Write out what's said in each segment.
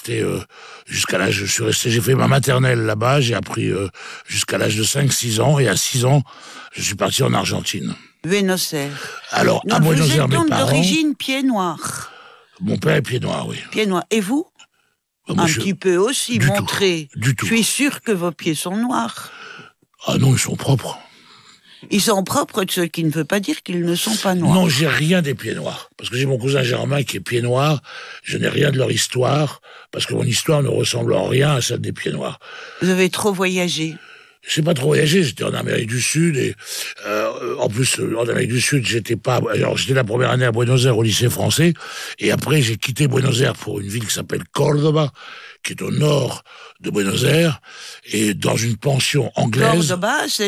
resté jusqu'à l'âge... J'ai fait ma maternelle là-bas, j'ai appris jusqu'à l'âge de 5-6 ans, et à 6 ans, je suis parti en Argentine. Buenos Aires. Alors, donc, à Buenos Aires, mes parents... Vous êtes donc d'origine pied noir. Mon père est pied noir, oui. Pied noir. Et vous? Moi, petit peu aussi, montrez. Du tout. Je suis sûr que vos pieds sont noirs. Ah non, ils sont propres. Ils sont propres, ce qui ne veut pas dire qu'ils ne sont pas noirs. Non, j'ai rien des pieds noirs. Parce que j'ai mon cousin Germain qui est pied noir. Je n'ai rien de leur histoire. Parce que mon histoire ne ressemble en rien à celle des pieds noirs. Vous avez trop voyagé. Je n'ai pas trop voyagé. J'étais en Amérique du Sud. Et en plus, en Amérique du Sud, j'étais la première année à Buenos Aires au lycée français. Et après, j'ai quitté Buenos Aires pour une ville qui s'appelle Córdoba, qui est au nord de Buenos Aires, et dans une pension anglaise. Córdoba, c'est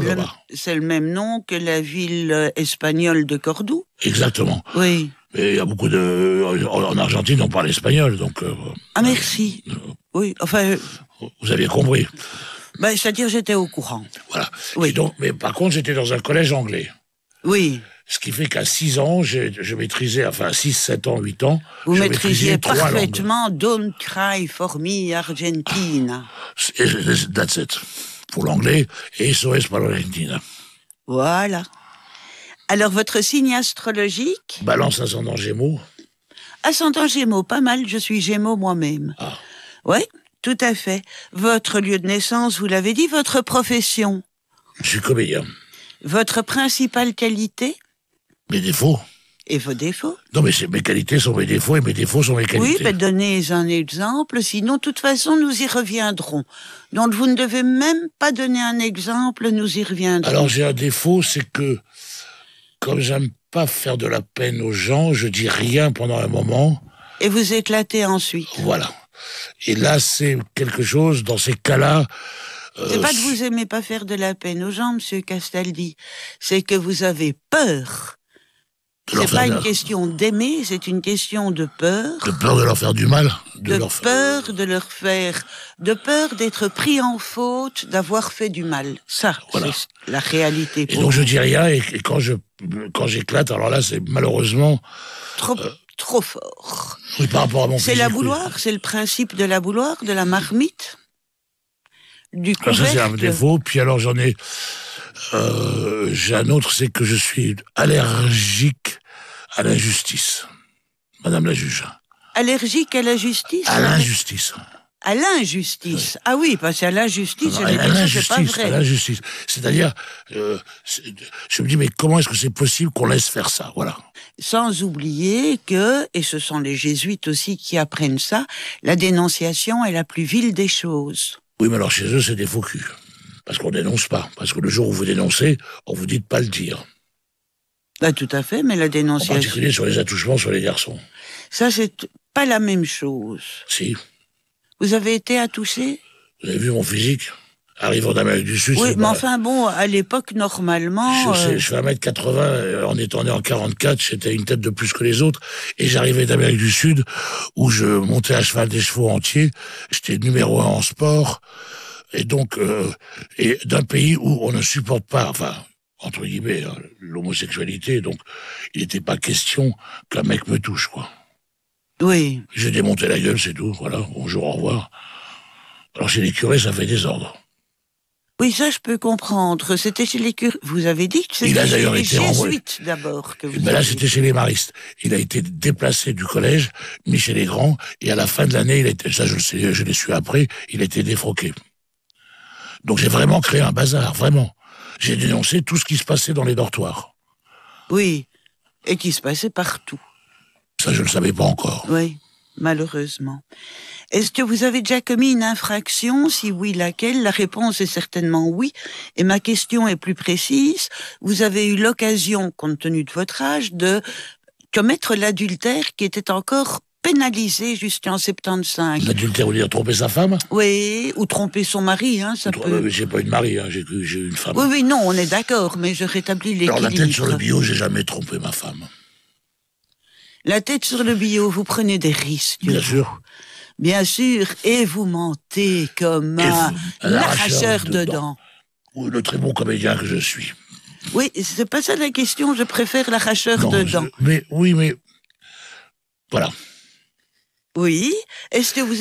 le même nom que la ville espagnole de Cordoue. Exactement. Oui. Mais il y a beaucoup en Argentine, on parle espagnol, donc... ah, merci. Oui, enfin... Vous aviez compris. C'est-à-dire, j'étais au courant. Voilà. Oui. Et donc, mais par contre, j'étais dans un collège anglais. Oui. Ce qui fait qu'à 6 ans, je maîtrisais, 6, 7 ans, 8 ans... Vous maîtrisiez parfaitement Don't Cry for Me, Argentina. That's it. Pour l'anglais, et SOS pour l'Argentine. Voilà. Alors, votre signe astrologique? Balance ascendant Gémeaux. Ascendant Gémeaux, pas mal, je suis Gémeaux moi-même. Ah. Oui, tout à fait. Votre lieu de naissance, vous l'avez dit, votre profession? Je suis comédien. Votre principale qualité? Mes défauts. Et vos défauts? Non, mais mes qualités sont mes défauts et mes défauts sont mes qualités. Oui, donnez un exemple, sinon, de toute façon, nous y reviendrons. Donc, vous ne devez même pas donner un exemple, nous y reviendrons. Alors, j'ai un défaut, c'est que, comme j'aime pas faire de la peine aux gens, je dis rien pendant un moment. Et vous éclatez ensuite. Voilà. Et là, c'est quelque chose, dans ces cas-là... c'est pas que vous aimez pas faire de la peine aux gens, monsieur Castaldi. C'est que vous avez peur. C'est pas une question d'aimer, c'est une question de peur. De peur de leur faire du mal. De peur d'être pris en faute, d'avoir fait du mal. Ça, voilà. C'est la réalité. Et donc je dis rien, et quand j'éclate, alors là, c'est malheureusement... Trop fort. Oui, par rapport à mon C'est la bouilloire, c'est le principe de la bouilloire, de la marmite, du couvercle. Ça, c'est un défaut. Puis alors, j'ai un autre, c'est que je suis allergique à l'injustice. Madame la juge. Allergique à la justice? À l'injustice. À l'injustice. Ah oui, parce qu'à l'injustice, c'est pas vrai. À l'injustice. C'est-à-dire, je me dis, mais comment est-ce que c'est possible qu'on laisse faire ça? Voilà. Sans oublier que, et ce sont les jésuites aussi qui apprennent ça, la dénonciation est la plus vile des choses. Oui, mais alors chez eux, c'est des faux culs. Parce qu'on dénonce pas. Parce que le jour où vous dénoncez, on vous dit de pas le dire. Tout à fait, mais la dénonciation... En particulier sur les attouchements sur les garçons. Ça, c'est pas la même chose. Si. Vous avez été attouché? Vous avez vu mon physique? Arrivant d'Amérique du Sud... Oui, mais enfin bon, à l'époque, normalement... Je fais 1m80, en étant né en 44, j'étais une tête de plus que les autres, et j'arrivais d'Amérique du Sud, où je montais à cheval des chevaux entiers, j'étais numéro 1 en sport, et donc, et d'un pays où on ne supporte pas, entre guillemets, l'homosexualité, donc il n'était pas question qu'un mec me touche, quoi. Oui. J'ai démonté la gueule, c'est tout, voilà, bonjour, au revoir. Alors chez les curés, ça fait des ordres. Oui, ça je peux comprendre. C'était chez les curés. Vous avez dit que c'était chez les jésuites d'abord que vous là, c'était chez les maristes. Il a été déplacé du collège, mis chez les grands, et à la fin de l'année, ça je le sais, je l'ai su après, il a été défroqué. Donc j'ai vraiment créé un bazar, vraiment. J'ai dénoncé tout ce qui se passait dans les dortoirs. Oui, et qui se passait partout. Ça, je ne le savais pas encore. Oui, malheureusement. Est-ce que vous avez déjà commis une infraction? Si oui, laquelle? La réponse est certainement oui. Et ma question est plus précise. Vous avez eu l'occasion, compte tenu de votre âge, de commettre l'adultère qui était encore pénalisé jusqu'en 75. L'adultère, vous dire tromper sa femme? Oui, ou tromper son mari, ça peut... J'ai pas eu de mari, j'ai eu une femme. Oui, non, on est d'accord, mais je rétablis l'équilibre. Alors la tête sur le bio, j'ai jamais trompé ma femme. La tête sur le bio, vous prenez des risques. Bien sûr. Bien sûr, et vous mentez comme un arracheur de dents. Ou le très bon comédien que je suis. Oui, c'est pas ça la question, je préfère l'arracheur de dents. Mais voilà. Oui, est-ce que vous